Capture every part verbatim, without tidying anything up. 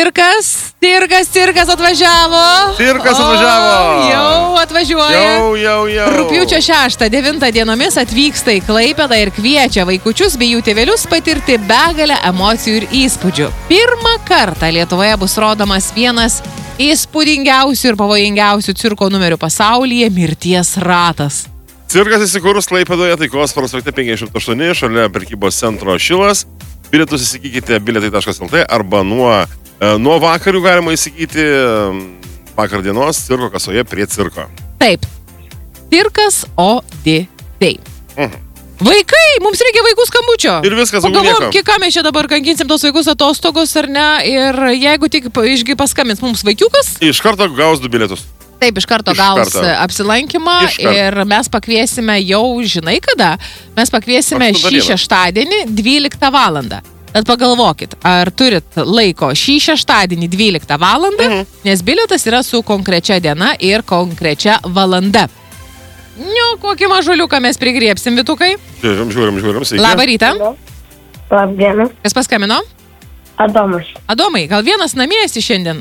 cirkas, cirkas, cirkas atvažiavo. Cirkas atvažiavo. O, jau atvažiuoja. Jau, jau, jau. Rugpjūčio šeštą devintą dienomis atvyksta į Klaipėdą ir kviečia vaikučius bei jų tėvelius patirti begalę emocijų ir įspūdžių. Pirmą kartą Lietuvoje bus rodomas vienas įspūdingiausių ir pavojingiausių cirko numerių pasaulyje – Mirties ratas. Cirkas įsikūrus Klaipėdoje, Taikos prospekte penkiasdešimt aštuoni, šalia prekybos centro Šilas. Bilietus įsigykite bilietai taškas el tė arba nuo, nuo vakarių galima įsigyti vakar dienos cirko kasoje prie cirko. Taip. Cirkas O D T. Mhm. Vaikai, mums reikia vaikų skambučio. Ir viskas, pagalvom, kiek ką mes čia dabar kankinsim tos vaikus atostogos ar ne. Ir jeigu tik išgi paskambins mums vaikiukas. Iš karto gaus du bilietus. Taip, iš karto iš gaus karto. apsilankymą iš karto. Ir mes pakviesime jau, žinai kada, mes pakviesime šį šeštadienį dvyliktą valandą. Tad pagalvokit, ar turit laiko šį šeštadienį dvyliktą valandą, mhm. nes bilietas yra su konkrečia diena ir konkrečia valanda. Nu, kokį mažuliuką mes prigriepsim, Vitukai? Žiūrim, žiūrim, žiūrim. Sveiki. Labą rytą. Labą dieną. Kas paskambino? Adomas. Adomai, gal vienas namie esi šiandien?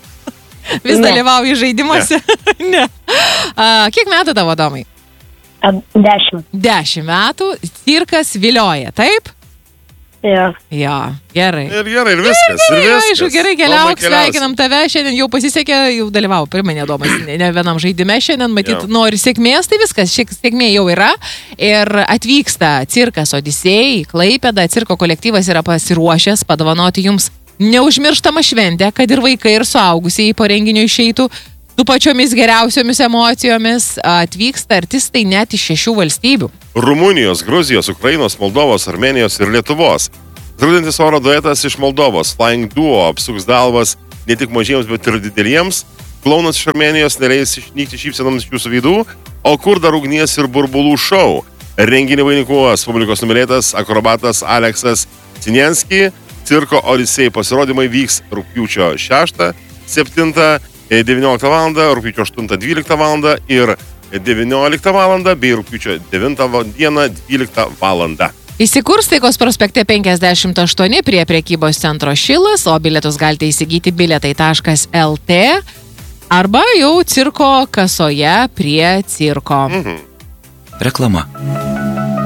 Vis dalyvauji žaidimuose? Ne. ne. A, kiek metų tavo, Adomai? Ad, dešimt. Dešimt metų. Cirkas vilioja, taip? Jo. Jo, gerai. Ir gerai, ir viskas. Ir viskas. Aišku, gerai, keliauk, sveikinam tave. Šiandien jau pasisekė, jau dalyvau. Pirmai Adomas, ne, ne vienam žaidime šiandien, matyt, ja. nori sėkmės, tai viskas, šiek sėkmė jau yra. Ir atvyksta cirkas Odisėjai, Klaipėda, cirko kolektyvas yra pasiruošęs padovanoti jums neužmirštamą šventę, kad ir vaikai, ir suaugusieji po renginio išeitų su pačiomis geriausiomis emocijomis. Atvyksta artistai net iš šešių valstybių. Rumunijos, Gruzijos, Ukrainos, Moldovos, Armenijos ir Lietuvos. Žudintis oro duetas iš Moldovos, Flying Duo, apsuks galvas ne tik mažiems, bet ir dideliems. Klaunas iš Armenijos neleis išnykti šypsenoms jūsų veidų, o kur dar ugnies ir burbulų šou. Renginį vainikuos publikos numylėtas akrobatas Aleksas Sinienski. Cirko Odisėjai pasirodymai vyks rugpjūčio šeštą, septintą, devynioliktą valandą, rugpjūčio aštuntą, dvyliktą valandą ir devynioliktą valandą bei rugpjūčio devintą dieną, dvyliktą valandą. Įsikurs Taikos prospekte penkiasdešimt aštuoni prie prekybos centro Šilas, o bilietus galite įsigyti bilietai taškas el tė arba jau cirko kasoje prie cirko. Mhm. Reklama.